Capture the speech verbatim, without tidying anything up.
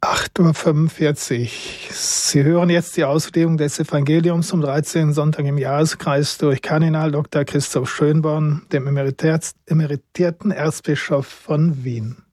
acht Uhr fünfundvierzig. Sie hören jetzt die Auslegung des Evangeliums zum dreizehnten Sonntag im Jahreskreis durch Kardinal Doktor Christoph Schönborn, dem emeritierten Erzbischof von Wien.